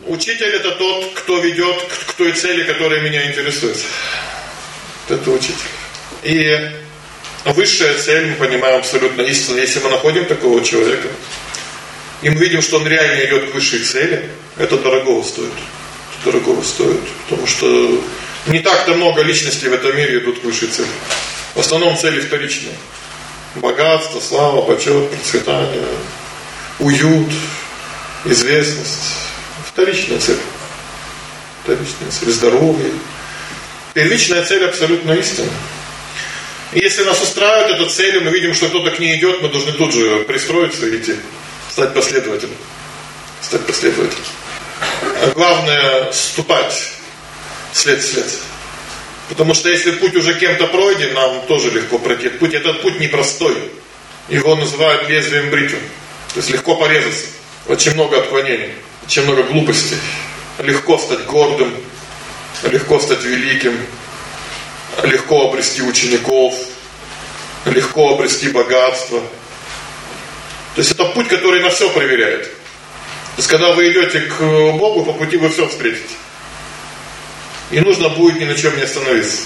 Учитель это тот, кто ведет к той цели, которая меня интересует. Это учитель. И высшая цель, мы понимаем абсолютно истинно, если мы находим такого человека, и мы видим, что он реально идет к высшей цели, это дорогого стоит. Это дорогого стоит. Потому что не так-то много личностей в этом мире идут к высшей цели. В основном цели вторичные. Богатство, слава, почет, процветание, уют, известность. Вторичная цель. Вторичная цель. Здоровье. Первичная цель абсолютно истина. И если нас устраивает эта цель, мы видим, что кто-то к ней идет, мы должны тут же пристроиться и идти. Стать последователем. Стать последователем. А главное ступать след в след. Потому что если путь уже кем-то пройден, нам тоже легко пройти. Этот путь непростой. Его называют лезвием бритвы. То есть легко порезаться. Очень много отклонений. Очень много глупостей. Легко стать гордым. Легко стать великим. Легко обрести учеников. Легко обрести богатство. То есть это путь, который на все проверяет. То есть когда вы идете к Богу, по пути вы все встретите. И нужно будет ни на чем не остановиться.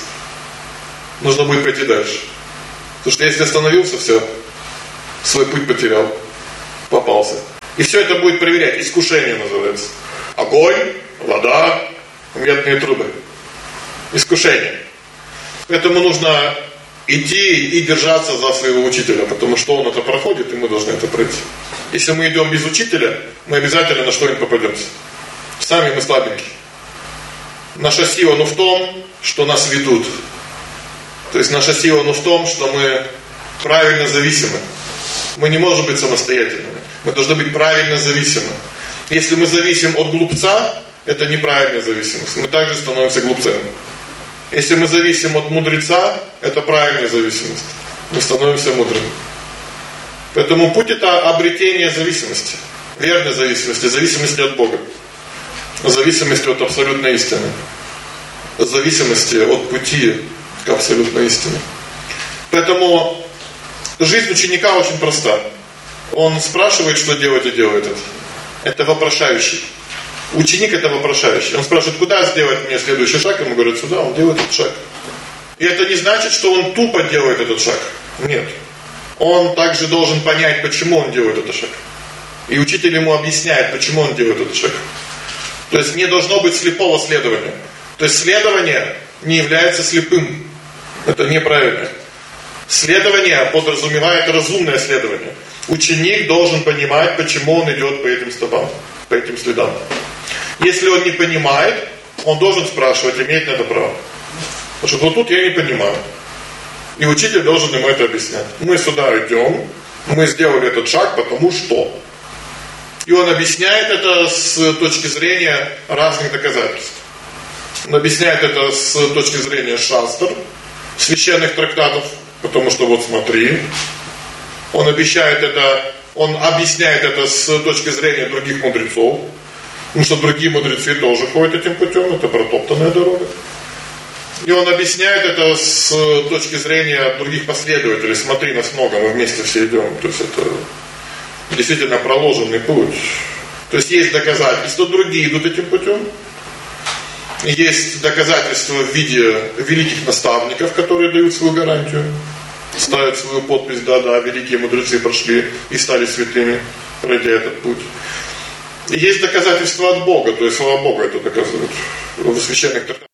Нужно будет пойти дальше. Потому что если остановился, все, свой путь потерял, попался. И все это будет проверять. Искушение называется. Огонь, вода, медные трубы. Искушение. Поэтому нужно идти и держаться за своего учителя, потому что он это проходит, и мы должны это пройти. Если мы идем без учителя, мы обязательно на что-нибудь попадемся. Сами мы слабенькие. Наша сила, в том, что нас ведут. То есть наша сила, в том, что мы правильно зависимы. Мы не можем быть самостоятельными. Мы должны быть правильно зависимы. Если мы зависим от глупца, это неправильная зависимость. Мы также становимся глупцами. Если мы зависим от мудреца, это правильная зависимость. Мы становимся мудрыми. Поэтому путь это обретение зависимости. Верной зависимости, зависимости от Бога. Зависимости от абсолютной истины. Зависимости от пути к абсолютной истине. Поэтому жизнь ученика очень проста. Он спрашивает, что делать, и делает это. Это вопрошающий. Ученик это вопрошающий. Он спрашивает, куда сделать мне следующий шаг? Ему говорят, сюда, он делает этот шаг. И это не значит, что он тупо делает этот шаг. Нет. Он также должен понять, почему он делает этот шаг. И учитель ему объясняет, почему он делает этот шаг. То есть не должно быть слепого следования. То есть следование не является слепым. Это неправильно. Следование подразумевает разумное следование. Ученик должен понимать, почему он идет по этим стопам, по этим следам. Если он не понимает, он должен спрашивать, имеет на это право. Потому что вот тут я не понимаю. И учитель должен ему это объяснять. Мы сюда идем, мы сделали этот шаг, потому что. И он объясняет это с точки зрения разных доказательств. Он объясняет это с точки зрения шастр, священных трактатов, потому что вот смотри. Он объясняет это с точки зрения других мудрецов. Потому что другие мудрецы тоже ходят этим путем, это протоптанная дорога. И он объясняет это с точки зрения других последователей. Смотри, нас много, мы вместе все идем. То есть это действительно проложенный путь. То есть есть доказательства, другие идут этим путем. Есть доказательства в виде великих наставников, которые дают свою гарантию. Ставят свою подпись, да, великие мудрецы прошли и стали святыми, пройдя этот путь. И есть доказательства от Бога, то есть слава Богу это доказывают в священных трактатах.